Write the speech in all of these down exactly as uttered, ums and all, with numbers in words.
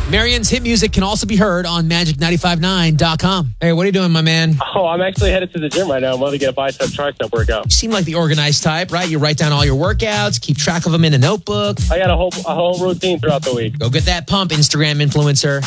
Marion's hit music can also be heard on magic nine five nine dot com. Hey, what are you doing, my man? Oh, I'm actually headed to the gym right now. I'm about to get a bicep tricep workout. You seem like the organized type, right? You write down all your workouts, keep track of them in a notebook. I got a whole a whole routine throughout the week. Go get that pump, Instagram influencer.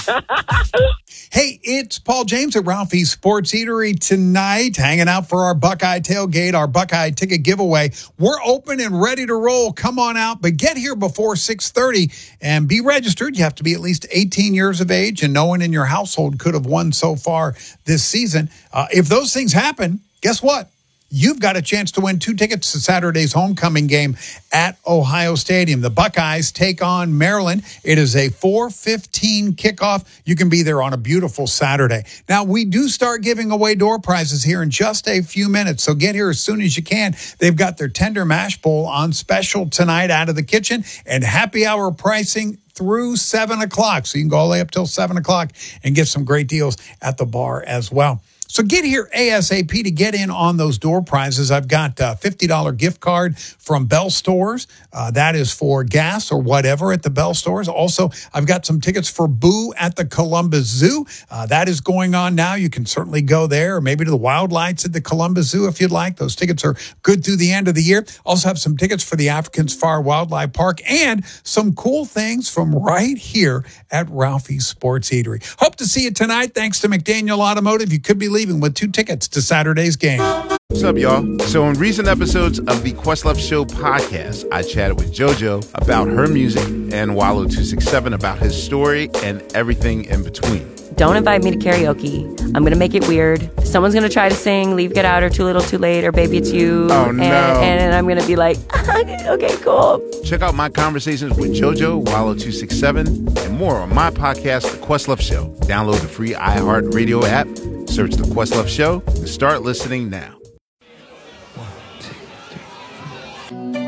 Hey, it's Paul James at Ralphie's Sports Eatery tonight, hanging out for our Buckeye Tailgate, our Buckeye ticket giveaway. We're open and ready to roll. Come on out, but get here before six thirty and be registered. You have to be at least eighteen years of age, and no one in your household could have won so far this season. Uh, if those things happen, guess what? You've got a chance to win two tickets to Saturday's homecoming game at Ohio Stadium. The Buckeyes take on Maryland. It is a four fifteen kickoff. You can be there on a beautiful Saturday. Now, we do start giving away door prizes here in just a few minutes, so get here as soon as you can. They've got their Tender Mash Bowl on special tonight out of the kitchen, and happy hour pricing through seven o'clock. So you can go all the way up till seven o'clock and get some great deals at the bar as well. So get here ASAP to get in on those door prizes. I've got a fifty dollars gift card from Bell Stores. Uh, that is for gas or whatever at the Bell Stores. Also, I've got some tickets for Boo at the Columbus Zoo. Uh, that is going on now. You can certainly go there, or maybe to the Wild Lights at the Columbus Zoo if you'd like. Those tickets are good through the end of the year. Also have some tickets for the Africans Far Wildlife Park and some cool things from right here at Ralphie's Sports Eatery. Hope to see you tonight. Thanks to McDaniel Automotive. You could be leaving with two tickets to Saturday's game. What's up, y'all? So in recent episodes of the Questlove Show podcast, I chatted with JoJo about her music and Wallow two six seven about his story and everything in between. Don't invite me to karaoke. I'm going to make it weird. Someone's going to try to sing Leave, Get Out, or Too Little, Too Late, or Baby It's You. Oh, no. And, and I'm going to be like, okay, cool. Check out my conversations with JoJo, Wallow two six seven, and more on my podcast, The Questlove Show. Download the free iHeartRadio app, search The Questlove Show, and start listening now.